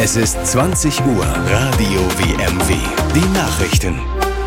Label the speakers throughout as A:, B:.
A: Es ist 20 Uhr, Radio WMW. Die Nachrichten.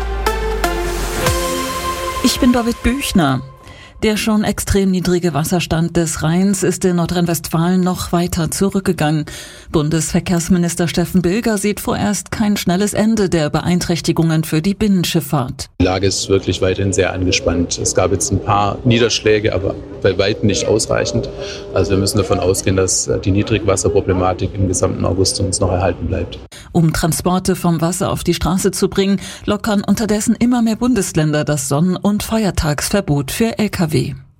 B: Ich bin David Büchner. Der schon extrem niedrige Wasserstand des Rheins ist in Nordrhein-Westfalen noch weiter zurückgegangen. Bundesverkehrsminister Steffen Bilger sieht vorerst kein schnelles Ende der Beeinträchtigungen für die Binnenschifffahrt.
C: Die Lage ist wirklich weiterhin sehr angespannt. Es gab jetzt ein paar Niederschläge, aber bei weitem nicht ausreichend. Also wir müssen davon ausgehen, dass die Niedrigwasserproblematik im gesamten August uns noch erhalten bleibt.
B: Um Transporte vom Wasser auf die Straße zu bringen, lockern unterdessen immer mehr Bundesländer das Sonnen- und Feiertagsverbot für Lkw.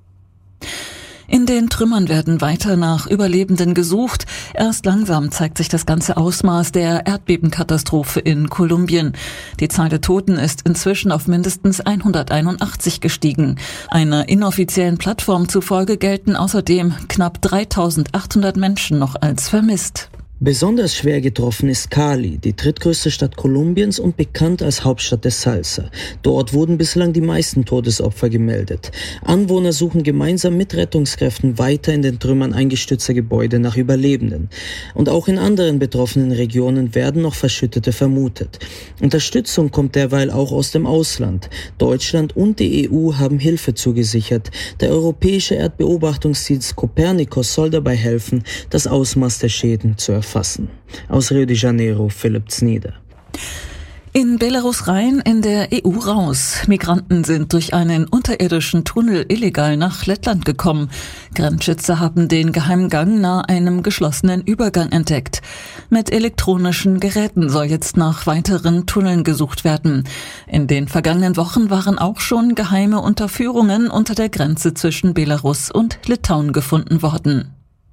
B: In den Trümmern werden weiter nach Überlebenden gesucht. Erst langsam zeigt sich das ganze Ausmaß der Erdbebenkatastrophe in Kolumbien. Die Zahl der Toten ist inzwischen auf mindestens 181 gestiegen. Einer inoffiziellen Plattform zufolge gelten außerdem knapp 3.800 Menschen noch als vermisst.
D: Besonders schwer getroffen ist Cali, die drittgrößte Stadt Kolumbiens und bekannt als Hauptstadt der Salsa. Dort wurden bislang die meisten Todesopfer gemeldet. Anwohner suchen gemeinsam mit Rettungskräften weiter in den Trümmern eingestürzter Gebäude nach Überlebenden. Und auch in anderen betroffenen Regionen werden noch Verschüttete vermutet. Unterstützung kommt derweil auch aus dem Ausland. Deutschland und die EU haben Hilfe zugesichert. Der europäische Erdbeobachtungsdienst Copernicus soll dabei helfen, das Ausmaß der Schäden zu erfassen. Aus Rio de Janeiro, Philipp Znieder.
B: In Belarus rein, in der EU raus. Migranten sind durch einen unterirdischen Tunnel illegal nach Lettland gekommen. Grenzschützer haben den geheimen Gang nahe einem geschlossenen Übergang entdeckt. Mit elektronischen Geräten soll jetzt nach weiteren Tunneln gesucht werden. In den vergangenen Wochen waren auch schon geheime Unterführungen unter der Grenze zwischen Belarus und Litauen gefunden worden.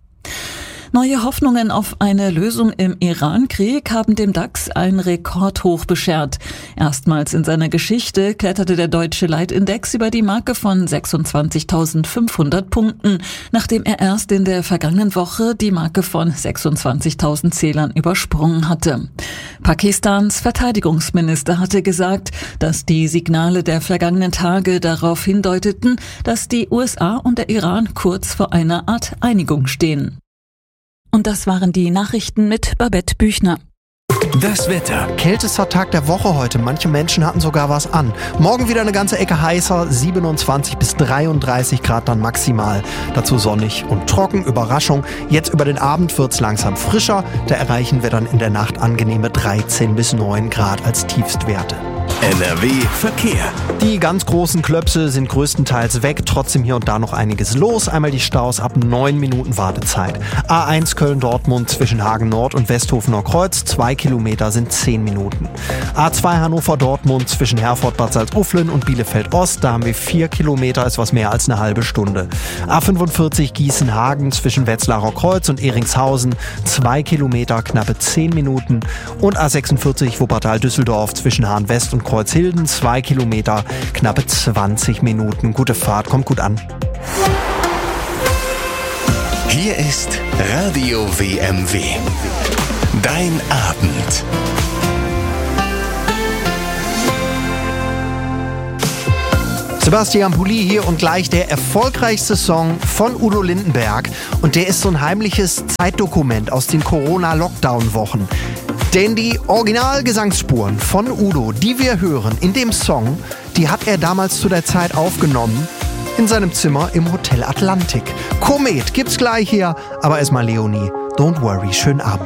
B: Neue Hoffnungen auf eine Lösung im Iran-Krieg haben dem DAX ein Rekordhoch beschert. Erstmals in seiner Geschichte kletterte der deutsche Leitindex über die Marke von 26.500 Punkten, nachdem er erst in der vergangenen Woche die Marke von 26.000 Zählern übersprungen hatte. Pakistans Verteidigungsminister hatte gesagt, dass die Signale der vergangenen Tage darauf hindeuteten, dass die USA und der Iran kurz vor einer Art Einigung stehen. Und das waren die Nachrichten mit Babette Büchner.
A: Das Wetter.
E: Kältester Tag der Woche heute. Manche Menschen hatten sogar was an. Morgen wieder eine ganze Ecke heißer. 27 bis 33 Grad dann maximal. Dazu sonnig und trocken. Überraschung. Jetzt über den Abend wird's langsam frischer. Da erreichen wir dann in der Nacht angenehme 13 bis 9 Grad als Tiefstwerte.
A: NRW Verkehr.
E: Die ganz großen Klöpse sind größtenteils weg, trotzdem hier und da noch einiges los. Einmal die Staus ab 9 Minuten Wartezeit. A1 Köln-Dortmund zwischen Hagen Nord und Westhofener Kreuz, 2 Kilometer sind 10 Minuten. A2 Hannover-Dortmund zwischen Herford-Bad Salzuflen und Bielefeld-Ost, da haben wir 4 Kilometer, ist was mehr als eine halbe Stunde. A45 Gießen-Hagen zwischen Wetzlarer Kreuz und Eringshausen, 2 Kilometer, knappe 10 Minuten. Und A46 Wuppertal-Düsseldorf zwischen Hahn-West und Kreuzhilden, 2 Kilometer, knappe 20 Minuten. Gute Fahrt, kommt gut an.
A: Hier ist Radio WMW. Dein Abend.
E: Sebastian Pulli hier und gleich der erfolgreichste Song von Udo Lindenberg. Und der ist so ein heimliches Zeitdokument aus den Corona-Lockdown-Wochen. Denn die Originalgesangsspuren von Udo, die wir hören in dem Song, die hat er damals zu der Zeit aufgenommen in seinem Zimmer im Hotel Atlantik. Komet gibt's gleich hier, aber erstmal Leonie. Don't worry, schönen Abend.